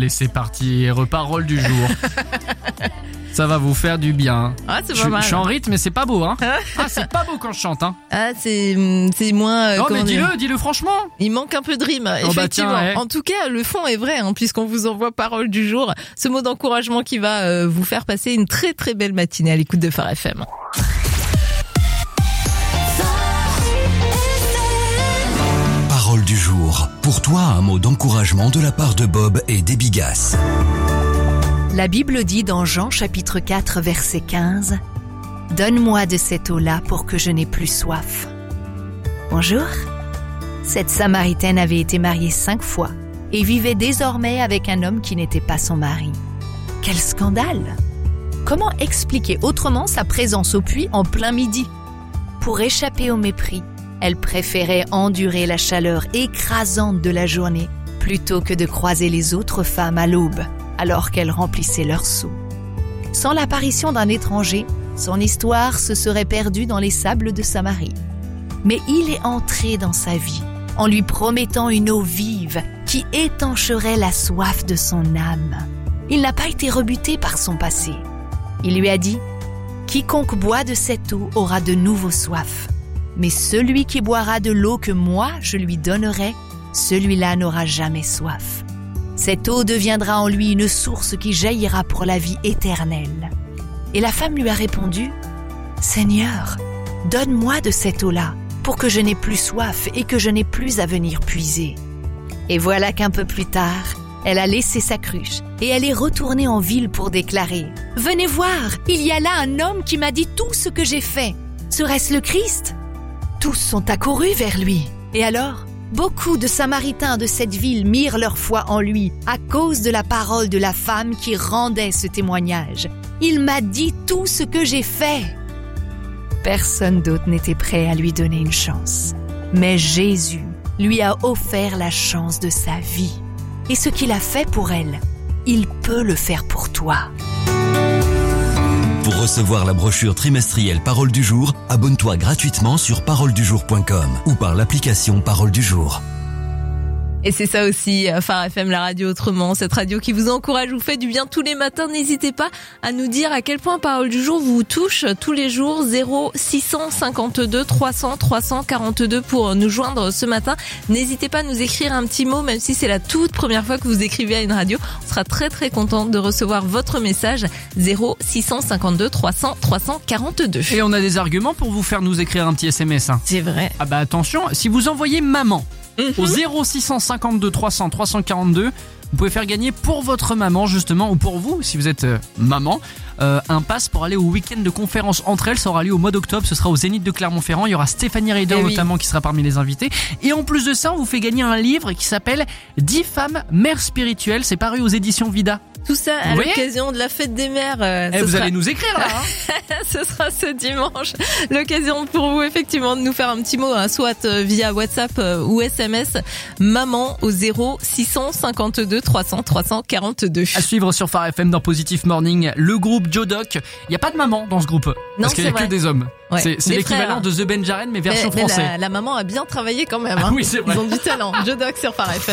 Allez, c'est parti, reparole du jour. Ça va vous faire du bien. Ah, c'est pas mal. Je suis en rythme, mais c'est pas beau, hein. Ah, c'est pas beau quand je chante, hein. Ah, c'est moins... Non, mais dis-le franchement. Il manque un peu de rime, effectivement. Bah tiens, ouais. En tout cas, le fond est vrai, hein, puisqu'on vous envoie parole du jour. Ce mot d'encouragement qui va vous faire passer une très très belle matinée à l'écoute de Phare FM. Parole du jour. Pour toi, un mot d'encouragement de la part de Bob et des Gas. La Bible dit dans Jean chapitre 4 verset 15 « Donne-moi de cette eau-là pour que je n'ai plus soif. » Bonjour. Cette Samaritaine avait été mariée 5 fois et vivait désormais avec un homme qui n'était pas son mari. Quel scandale! Comment expliquer autrement sa présence au puits en plein midi? Pour échapper au mépris, elle préférait endurer la chaleur écrasante de la journée plutôt que de croiser les autres femmes à l'aube alors qu'elle remplissait leur seau. Sans l'apparition d'un étranger, son histoire se serait perdue dans les sables de Samarie. Mais il est entré dans sa vie en lui promettant une eau vive qui étancherait la soif de son âme. Il n'a pas été rebuté par son passé. Il lui a dit « Quiconque boit de cette eau aura de nouveau soif. Mais celui qui boira de l'eau que moi je lui donnerai, celui-là n'aura jamais soif. Cette eau deviendra en lui une source qui jaillira pour la vie éternelle. » Et la femme lui a répondu « Seigneur, donne-moi de cette eau-là, pour que je n'ai plus soif et que je n'ai plus à venir puiser. » Et voilà qu'un peu plus tard, elle a laissé sa cruche et elle est retournée en ville pour déclarer « Venez voir, il y a là un homme qui m'a dit tout ce que j'ai fait. Serait-ce le Christ ?» Tous sont accourus vers lui. Et alors, beaucoup de Samaritains de cette ville mirent leur foi en lui à cause de la parole de la femme qui rendait ce témoignage. « Il m'a dit tout ce que j'ai fait. » Personne d'autre n'était prêt à lui donner une chance. Mais Jésus lui a offert la chance de sa vie. Et ce qu'il a fait pour elle, il peut le faire pour toi. Pour recevoir la brochure trimestrielle Parole du jour, abonne-toi gratuitement sur paroledujour.com ou par l'application Parole du jour. Et c'est ça aussi, Phare FM, la radio autrement, cette radio qui vous encourage, vous fait du bien tous les matins. N'hésitez pas à nous dire à quel point Parole du jour vous touche tous les jours. 0652 300 342 pour nous joindre ce matin. N'hésitez pas à nous écrire un petit mot, même si c'est la toute première fois que vous écrivez à une radio. On sera très très content de recevoir votre message. 0652 300 342. Et on a des arguments pour vous faire nous écrire un petit SMS. Hein. C'est vrai. Ah bah attention, si vous envoyez maman au 0652 300 342, vous pouvez faire gagner pour votre maman justement, ou pour vous si vous êtes maman, un pass pour aller au week-end de conférence entre elles. Ça aura lieu au mois d'octobre, ce sera au Zénith de Clermont-Ferrand. Il y aura Stéphanie Raider notamment qui sera parmi les invités. Et en plus de ça, on vous fait gagner un livre qui s'appelle 10 femmes mères spirituelles. C'est paru aux éditions Vida. Tout ça à l'occasion de la fête des mères. Vous allez nous écrire là, hein. Ce sera ce dimanche. L'occasion pour vous effectivement de nous faire un petit mot, hein, soit via WhatsApp ou SMS. Maman au 0652 300 342. À suivre sur Phare FM dans Positive Morning, le groupe Jodoc. Il n'y a pas de maman dans ce groupe. Parce qu'il n'y a que des hommes. Ouais. C'est l'équivalent de The Benjaren mais version française. La maman a bien travaillé quand même. Ah oui, c'est vrai. Ils ont du talent. Jodoc sur Phare FM.